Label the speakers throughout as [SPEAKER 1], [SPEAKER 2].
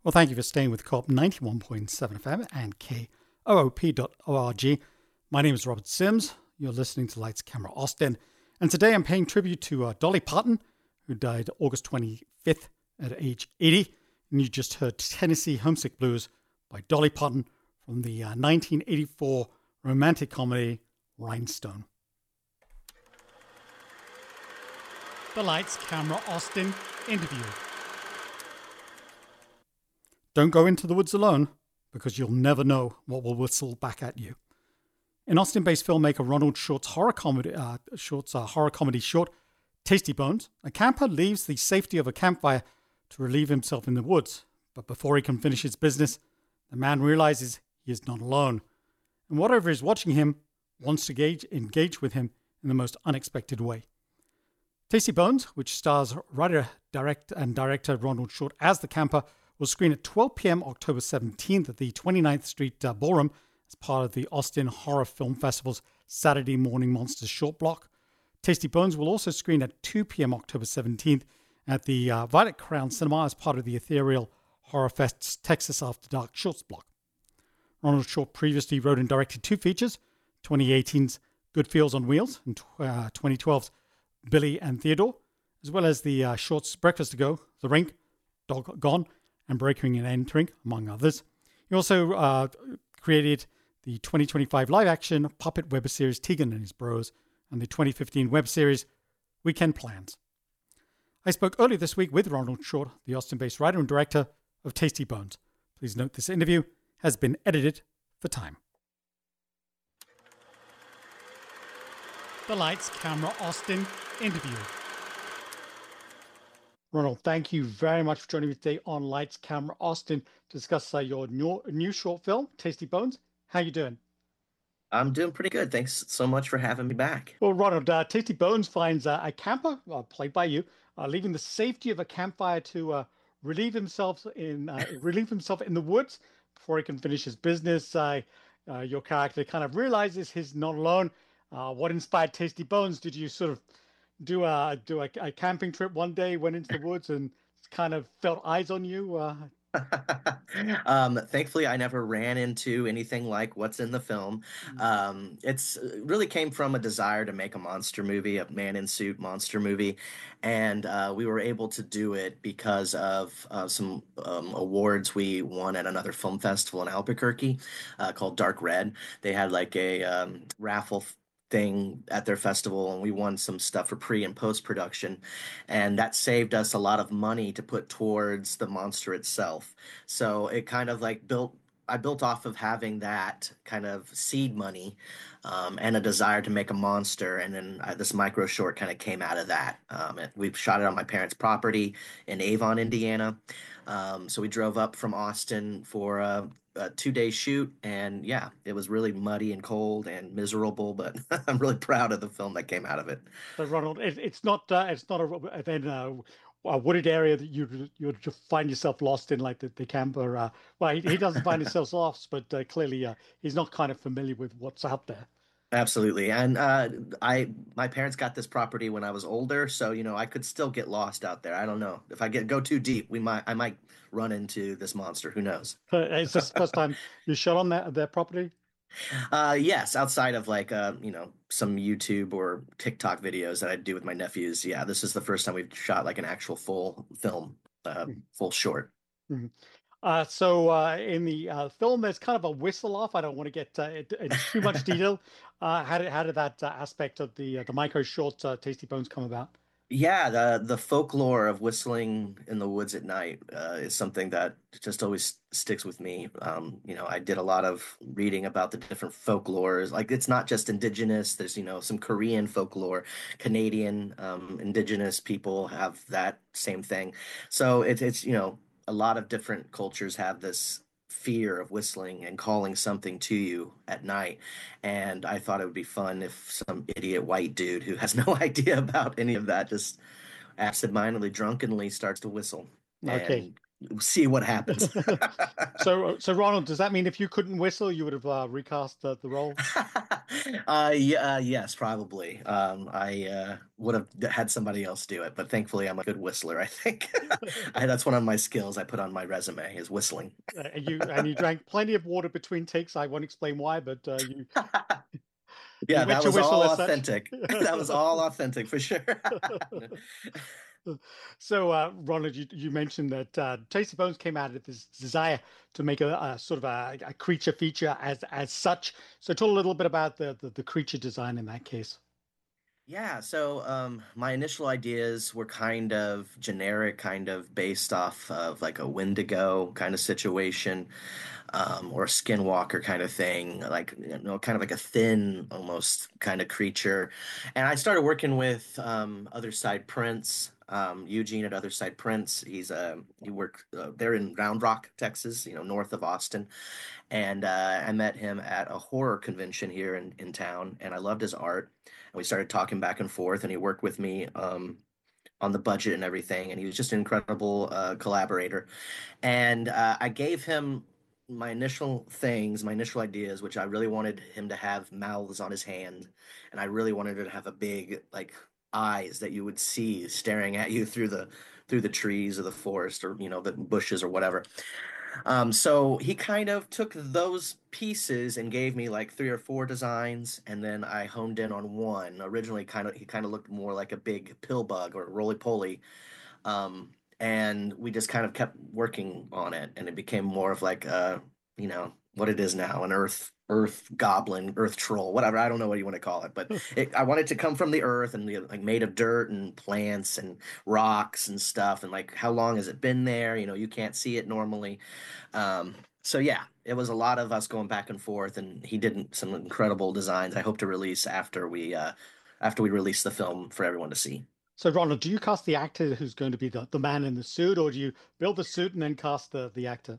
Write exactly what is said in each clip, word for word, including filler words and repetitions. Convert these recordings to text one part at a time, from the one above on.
[SPEAKER 1] Well, thank you for staying with Co-op ninety-one point seven F M and K O O P dot org. My name is Robert Sims. You're listening to Lights Camera Austin. And today I'm paying tribute to uh, Dolly Parton, who died August twenty-fifth at age eighty. And you just heard Tennessee Homesick Blues by Dolly Parton from the uh, nineteen eighty-four romantic comedy Rhinestone. The Lights Camera Austin interview. Don't go into the woods alone, because you'll never know what will whistle back at you. In Austin-based filmmaker Ronald Short's horror comedy, uh, Short's uh, horror comedy short, Tasty Bones, a camper leaves the safety of a campfire to relieve himself in the woods. But before he can finish his business, the man realizes he is not alone. And whatever is watching him wants to engage, engage with him in the most unexpected way. Tasty Bones, which stars writer, direct, and director Ronald Short as the camper, will screen at twelve p.m. October seventeenth at the twenty-ninth Street uh, Ballroom as part of the Austin Horror Film Festival's Saturday Morning Monsters short block. Tasty Bones will also screen at two p.m. October seventeenth at the uh, Violet Crown Cinema as part of the Ethereal Horror Fest's Texas After Dark shorts block. Ronald Short previously wrote and directed two features, twenty eighteen's Good Feels on Wheels and uh, twenty twelve's Billy and Theodore, as well as the uh, shorts Breakfast to Go, The Rink, Dog Gone, and Breaking and Entering, among others. He also uh, created the twenty twenty-five live-action puppet web series Tegan and His Bros and the twenty fifteen web series Weekend Plans. I spoke earlier this week with Ronald Short, the Austin-based writer and director of Tasty Bones. Please note this interview has been edited for time. The Lights Camera Austin interview. Ronald, thank you very much for joining me today on Lights Camera Austin to discuss uh, your new, new short film, Tasty Bones. How you doing?
[SPEAKER 2] I'm doing pretty good. Thanks so much for having me back.
[SPEAKER 1] Well, Ronald, uh, Tasty Bones finds uh, a camper, uh, played by you, uh, leaving the safety of a campfire to uh, relieve himself in uh, relieve himself in the woods before he can finish his business. Uh, uh, your character kind of realizes he's not alone. Uh, what inspired Tasty Bones? Did you sort of do a do a, a camping trip one day, went into the woods and kind of felt eyes on you? Uh...
[SPEAKER 2] um, thankfully, I never ran into anything like what's in the film. Um, it's it really came from a desire to make a monster movie, a man in suit monster movie, and uh, we were able to do it because of uh, some um, awards we won at another film festival in Albuquerque uh, called Dark Red. They had like a um, raffle thing at their festival, and we won some stuff for pre and post production, and that saved us a lot of money to put towards the monster itself. So it kind of like built I built off of having that kind of seed money um, and a desire to make a monster, and then uh, this micro short kind of came out of that. Um, it, we shot it on my parents' property in Avon, Indiana. Um, so we drove up from Austin for a, a two-day shoot, and yeah, it was really muddy and cold and miserable, but I'm really proud of the film that came out of it.
[SPEAKER 1] So, Ronald, it, it's not uh, it's not a then uh, a wooded area that you you just find yourself lost in, like the, the camper. Uh, well, he, he doesn't find himself lost, but uh, clearly uh, he's not kind of familiar with what's out there.
[SPEAKER 2] Absolutely. And uh, I my parents got this property when I was older, so you know I could still get lost out there. I don't know. If I get go too deep, we might I might run into this monster. Who knows?
[SPEAKER 1] Uh, Is this the first time you shot on that their property?
[SPEAKER 2] Uh, yes, outside of like uh, you know, some YouTube or TikTok videos that I do with my nephews. Yeah, this is the first time we've shot like an actual full film, uh, full short.
[SPEAKER 1] Mhm. Uh, so uh, in the uh, film, there's kind of a whistle off. I don't want to get uh, into into too much detail. Uh, how did how did that uh, aspect of the uh, the micro short uh, Tasty Bones come about?
[SPEAKER 2] Yeah, the the folklore of whistling in the woods at night uh, is something that just always sticks with me. Um, you know, I did a lot of reading about the different folklores. Like, it's not just indigenous. There's, you know, some Korean folklore, Canadian um, indigenous people have that same thing. So it's it's you know, a lot of different cultures have this fear of whistling and calling something to you at night. And I thought it would be fun if some idiot white dude who has no idea about any of that just absentmindedly, drunkenly starts to whistle.
[SPEAKER 1] Okay.
[SPEAKER 2] And see what happens.
[SPEAKER 1] so, so Ronald, does that mean if you couldn't whistle, you would have uh, recast the, the role?
[SPEAKER 2] uh, yeah, uh, yes, probably. Um, I uh, would have had somebody else do it, but thankfully I'm a good whistler, I think. I, that's one of my skills I put on my resume is whistling.
[SPEAKER 1] Uh, you and you drank plenty of water between takes. I won't explain why, but uh, you
[SPEAKER 2] Yeah,
[SPEAKER 1] you wet
[SPEAKER 2] that
[SPEAKER 1] your
[SPEAKER 2] was
[SPEAKER 1] whistle
[SPEAKER 2] all
[SPEAKER 1] as such.
[SPEAKER 2] authentic. That was all authentic for sure.
[SPEAKER 1] So, uh, Ronald, you, you mentioned that uh, Tasty Bones came out of this desire to make a, a sort of a, a creature feature as as such. So, tell a little bit about the, the the creature design in that case.
[SPEAKER 2] Yeah, so um, my initial ideas were kind of generic, kind of based off of like a Wendigo kind of situation, um, or a Skinwalker kind of thing, like you know, kind of like a thin, almost kind of creature. And I started working with um, Other Side Prince, um, Eugene at Other Side Prince. He's uh, he worked uh, there in Round Rock, Texas, you know, north of Austin. And uh, I met him at a horror convention here in, in town, and I loved his art. And we started talking back and forth, and he worked with me um, on the budget and everything. And he was just an incredible uh, collaborator. And uh, I gave him my initial things, my initial ideas, which I really wanted him to have mouths on his hand, and I really wanted it to have a big like eyes that you would see staring at you through the through the trees or the forest or you know the bushes or whatever. Um, so he kind of took those pieces and gave me like three or four designs, and then I honed in on one. Originally, kind of he kind of looked more like a big pill bug or roly poly, um, and we just kind of kept working on it, and it became more of like uh, you know what it is now, an earth earth goblin, earth troll, whatever. I don't know what you want to call it, but it, I want it to come from the earth and be like made of dirt and plants and rocks and stuff, and like how long has it been there? You know, you can't see it normally. Um, so yeah, it was a lot of us going back and forth, and he did some incredible designs. I hope to release after we uh, after we release the film for everyone to see.
[SPEAKER 1] So, Ronald, do you cast the actor who's going to be the, the man in the suit, or do you build the suit and then cast the, the actor?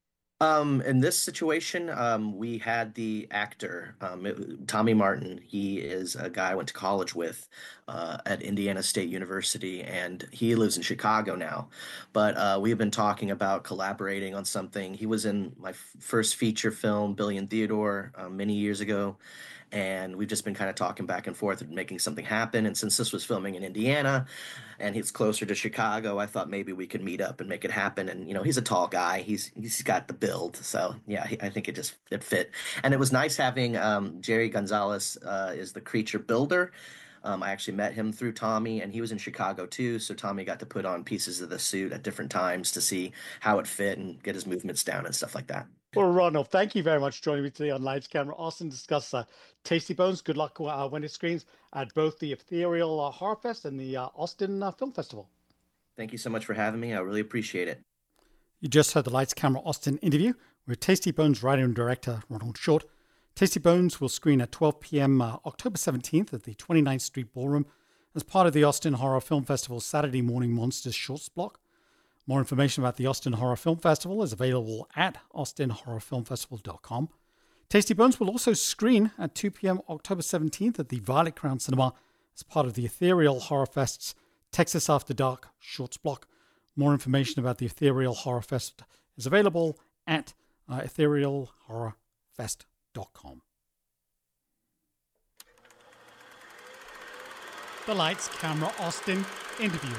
[SPEAKER 2] Um, in this situation, um, we had the actor, um, it- Tommy Martin. He is a guy I went to college with uh, at Indiana State University, and he lives in Chicago now. But uh, we've been talking about collaborating on something. He was in my f first feature film, Billy and Theodore, uh, many years ago, and we've just been kind of talking back and forth and making something happen. And since this was filming in Indiana, and he's closer to Chicago, I thought maybe we could meet up and make it happen. And you know, he's a tall guy. He's he's got the build, so yeah, he, I think it just it fit. And it was nice having um, Jerry Gonzalez uh, is the creature builder. Um, I actually met him through Tommy, and he was in Chicago too. So Tommy got to put on pieces of the suit at different times to see how it fit and get his movements down and stuff like that.
[SPEAKER 1] Well, Ronald, thank you very much for joining me today on Lights Camera Austin to discuss uh, Tasty Bones. Good luck uh, when it screens at both the Ethereal uh, Horror Fest and the uh, Austin uh, Film Festival.
[SPEAKER 2] Thank you so much for having me. I really appreciate it.
[SPEAKER 1] You just heard the Lights Camera Austin interview with Tasty Bones writer and director Ronald Short. Tasty Bones will screen at twelve p m uh, October seventeenth at the twenty-ninth Street Ballroom as part of the Austin Horror Film Festival's Saturday Morning Monsters Shorts block. More information about the Austin Horror Film Festival is available at austin horror film festival dot com. Tasty Bones will also screen at two p m October seventeenth at the Violet Crown Cinema as part of the Ethereal Horror Fest's Texas After Dark Shorts block. More information about the Ethereal Horror Fest is available at uh, ethereal horror fest dot com. The Lights Camera Austin interview.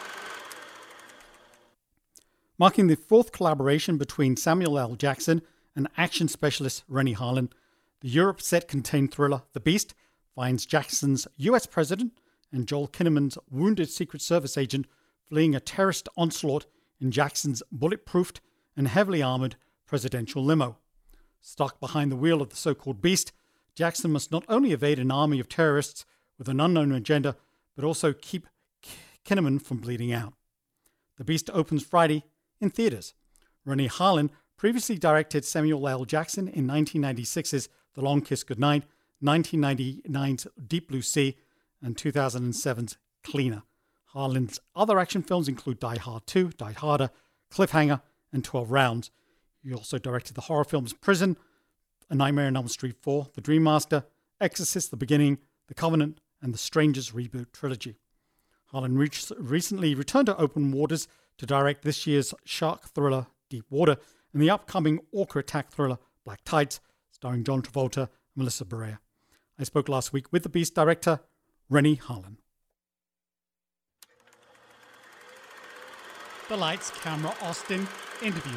[SPEAKER 1] Marking the fourth collaboration between Samuel L. Jackson and action specialist Renny Harlin, the Europe set-contained thriller The Beast finds Jackson's U S president and Joel Kinnaman's wounded Secret Service agent fleeing a terrorist onslaught in Jackson's bulletproofed and heavily armored presidential limo. Stuck behind the wheel of the so-called Beast, Jackson must not only evade an army of terrorists with an unknown agenda, but also keep Kinnaman from bleeding out. The Beast opens Friday in theaters. Renny Harlin previously directed Samuel L. Jackson in nineteen ninety-six's The Long Kiss Goodnight, nineteen ninety-nine's Deep Blue Sea, and two thousand seven's Cleaner. Harlin's other action films include Die Hard two, Die Harder, Cliffhanger, and twelve Rounds. He also directed the horror films Prison, A Nightmare on Elm Street four, The Dream Master, Exorcist: The Beginning, The Covenant, and The Strangers reboot trilogy. Harlin recently returned to open waters to direct this year's shark thriller Deep Water and the upcoming orca attack thriller Black Tides, starring John Travolta and Melissa Barea. I spoke last week with The Beast director Renny Harlin. The Lights, Camera, Austin interview.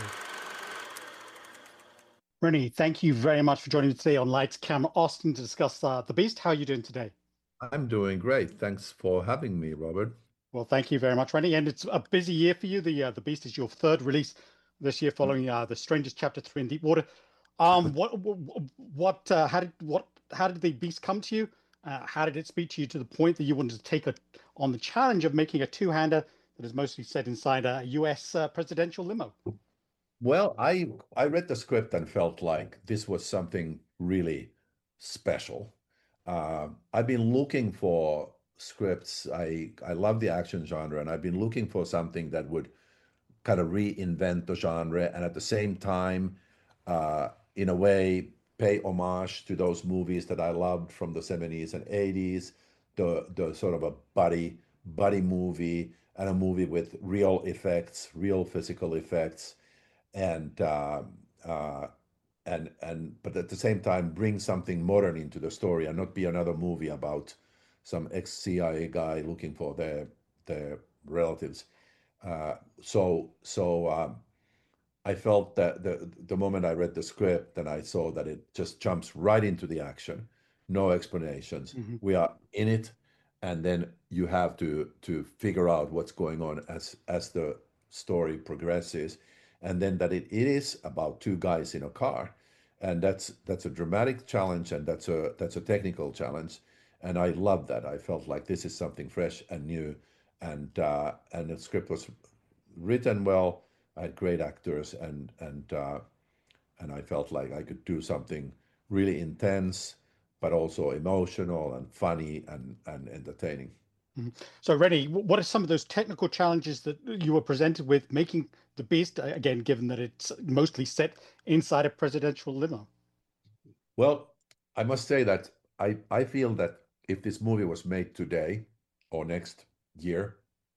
[SPEAKER 1] Renny, thank you very much for joining me today on Lights, Camera, Austin to discuss uh, The Beast. How are you doing today?
[SPEAKER 3] I'm doing great. Thanks for having me, Robert.
[SPEAKER 1] Well, thank you very much, Renny. And it's a busy year for you. The uh, The Beast is your third release this year, following uh, The Strangers Chapter Three in Deep Water. Um, what, what, uh, how did what, how did The Beast come to you? Uh, how did it speak to you to the point that you wanted to take a, on the challenge of making a two-hander that is mostly set inside a U S uh, presidential limo?
[SPEAKER 3] Well, I I read the script and felt like this was something really special. Uh, I've been looking for scripts. I I love the action genre, and I've been looking for something that would kind of reinvent the genre, and at the same time, uh, in a way, pay homage to those movies that I loved from the seventies and eighties. The the sort of a buddy buddy movie and a movie with real effects, real physical effects, and uh, uh, and and but at the same time bring something modern into the story and not be another movie about some ex-C I A guy looking for their their relatives. Uh, so so um, I felt that the the moment I read the script and I saw that it just jumps right into the action, no explanations.
[SPEAKER 1] Mhm.
[SPEAKER 3] We are in it, and then you have to to figure out what's going on as as the story progresses, and then that it, it is about two guys in a car, and that's that's a dramatic challenge, and that's a that's a technical challenge, and I love that. I felt like this is something fresh and new, and uh, and the script was written well. I had great actors, and and uh, and I felt like I could do something really intense, but also emotional and funny and and entertaining.
[SPEAKER 1] Mhm. So, Renny, wh- what are some of those technical challenges that you were presented with making The Beast, uh, again, given that it's mostly set inside a presidential limo?
[SPEAKER 3] Well, I must say that I I feel that if this movie was made today or next year,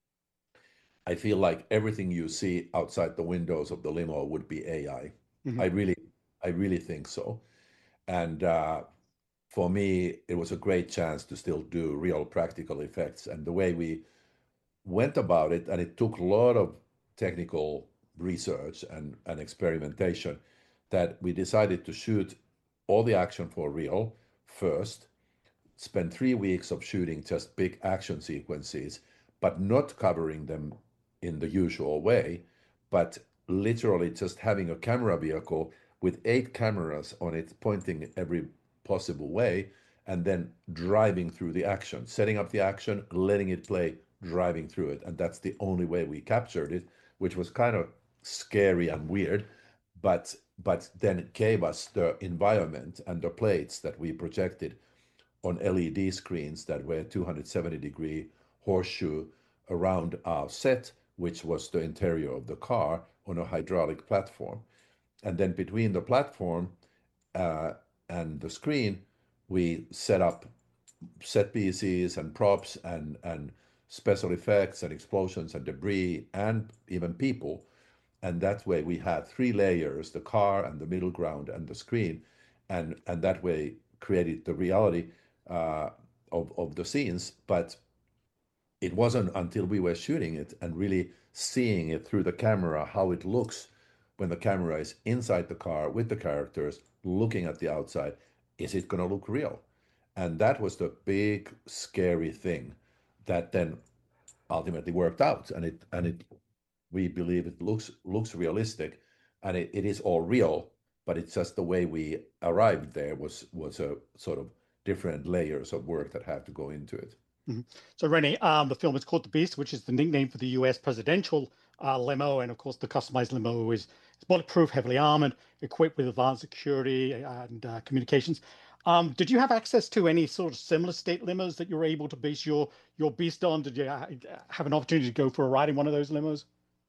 [SPEAKER 3] I feel like everything you see outside the windows of the limo would be A I. I
[SPEAKER 1] Mhm.
[SPEAKER 3] I really I really think so. And uh, for me, it was a great chance to still do real practical effects. And the way we went about it, and it took a lot of technical research and, and experimentation, that we decided to shoot all the action for real first, spend three weeks of shooting just big action sequences, but not covering them in the usual way, but literally just having a camera vehicle with eight cameras on it pointing every possible way, and then driving through the action, setting up the action, letting it play, driving through it. And that's the only way we captured it, which was kind of scary and weird, but but then it gave us the environment and the plates that we projected on L E D screens that were two hundred seventy degree horseshoe around our set, which was the interior of the car on a hydraulic platform. And then between the platform uh, and the screen, we set up set pieces and props and, and special effects and explosions and debris and even people. And that way we had three layers, the car and the middle ground and the screen. And, and that way created the reality uh, of, of the scenes. But it wasn't until we were shooting it and really seeing it through the camera, how it looks when the camera is inside the car with the characters looking at the outside. Is it going to look real? And that was the big scary thing that then ultimately worked out. And it and it we believe it looks looks realistic, and it, it is all real, but it's just the way we arrived there was was a sort of different layers of work that had to go into it.
[SPEAKER 1] Mhm. So, Renny, um, the film is called The Beast, which is the nickname for the U S presidential uh, limo. And of course, the customized limo is, is bulletproof, heavily armored, equipped with advanced security and uh, communications. Um, did you have access to any sort of similar state limos that you were able to base your your Beast on? Did you uh, have an opportunity to go for a ride in one of those limos?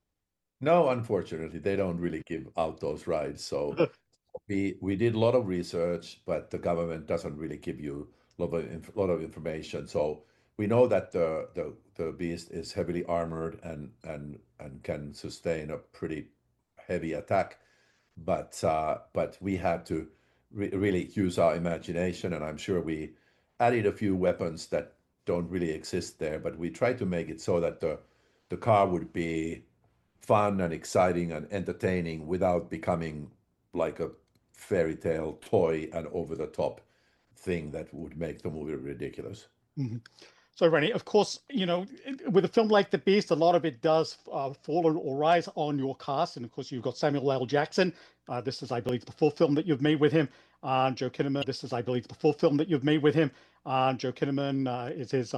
[SPEAKER 3] No, unfortunately, they don't really give out those rides. So we we did a lot of research, but the government doesn't really give you a lot of inf- lot of information. So we know that the the the beast is heavily armored and and and can sustain a pretty heavy attack, but uh, but we had to re- really use our imagination, and I'm sure we added a few weapons that don't really exist there, but we tried to make it so that the the car would be fun and exciting and entertaining without becoming like a fairy tale toy and over the top thing that would make the movie ridiculous.
[SPEAKER 1] Mhm. So, Rennie, of course, you know, with a film like The Beast, a lot of it does uh, fall or rise on your cast. And of course, you've got Samuel L. Jackson. Uh, this is, I believe, the fourth film that you've made with him. Uh, Joe Kinnaman. This is, I believe, the fourth film that you've made with him. Uh, Joe Kinnaman uh, is his